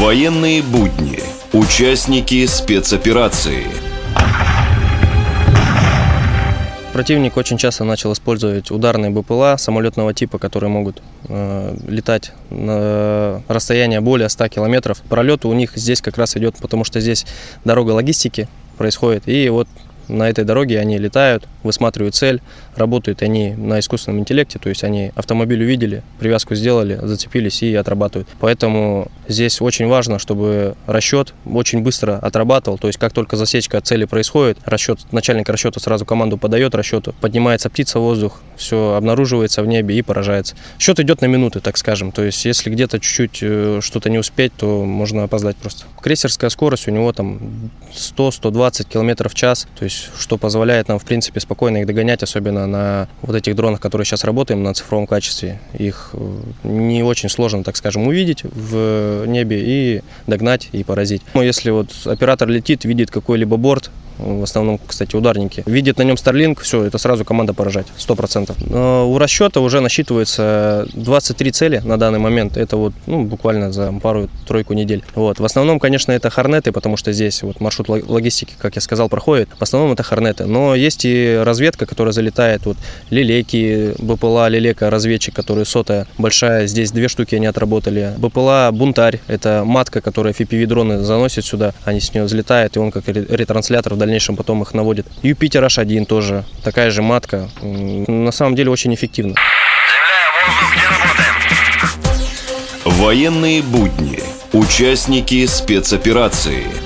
Военные будни. Участники спецоперации. Противник очень часто начал использовать ударные БПЛА самолетного типа, которые могут летать на расстояние более 100 километров. Пролет у них здесь как раз идет, потому что здесь дорога логистики происходит. И вот на этой дороге они летают, высматривают цель, работают они на искусственном интеллекте, то есть они автомобиль увидели, привязку сделали, зацепились и отрабатывают. Поэтому здесь очень важно, чтобы расчет очень быстро отрабатывал, то есть как только засечка от цели происходит, начальник расчета сразу команду подает расчету, поднимается птица в воздух, все обнаруживается в небе и поражается. Счет идет на минуты, так скажем, то есть если где-то чуть-чуть что-то не успеть, то можно опоздать просто. Крейсерская скорость у него там 100-120 км в час, то есть что позволяет нам в принципе спокойно их догонять, особенно на вот этих дронах, которые сейчас работаем на цифровом качестве. Их не очень сложно, так скажем, увидеть в небе и догнать и поразить. Но если вот оператор летит, видит какой-либо борт, в основном, кстати, ударники, видит на нем Starlink, все, это сразу команда поражать, 100%. Но у расчета уже насчитывается 23 цели на данный момент, это вот буквально за пару-тройку недель. Вот. В основном, конечно, это хорнеты, потому что здесь вот маршрут логистики, как я сказал, проходит. В основном это хорнеты, но есть и разведка, которая залетает, вот лелеки, БПЛА, лелека, разведчик, который сотая, большая, здесь 2 штуки они отработали. БПЛА Бунтарь, это матка, которая FPV-дроны заносит сюда, они с нее взлетают, и он как ретранслятор в дальнейшем потом их наводит. Юпитер H1 тоже, такая же матка, на самом деле очень эффективно. Военные будни. Участники спецоперации.